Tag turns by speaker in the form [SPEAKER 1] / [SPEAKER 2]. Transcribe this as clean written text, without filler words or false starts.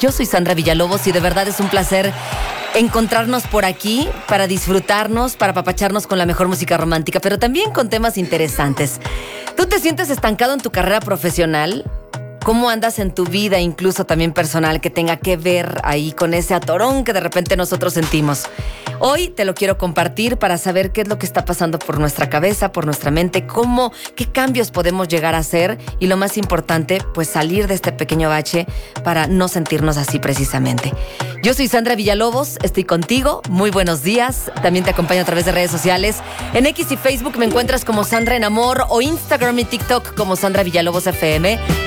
[SPEAKER 1] Yo soy Sandra Villalobos y de verdad es un placer encontrarnos por aquí para disfrutarnos, para apapacharnos con la mejor música romántica, pero también con temas interesantes. ¿Tú te sientes estancado en tu carrera profesional? ¿Cómo andas en tu vida, incluso también personal, que tenga que ver ahí con ese atorón que de repente nosotros sentimos? Hoy te lo quiero compartir para saber qué es lo que está pasando por nuestra cabeza, por nuestra mente, qué cambios podemos llegar a hacer y lo más importante, pues salir de este pequeño bache para no sentirnos así precisamente. Yo soy Sandra Villalobos, estoy contigo, muy buenos días. También te acompaño a través de redes sociales. En X y Facebook me encuentras como Sandra en Amor o Instagram y TikTok como Sandra Villalobos FM.